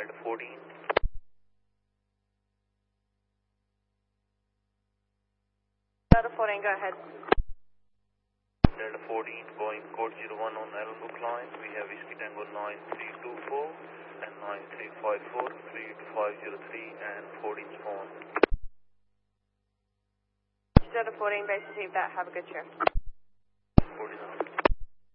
Delta 14. Delta 14, go ahead. Delta 14, going code 01 on Arrowbook line. We have Whiskey Tango 9324 and 9354, 32503 and 14 spawn. Delta 14, base received that. Have a good shift.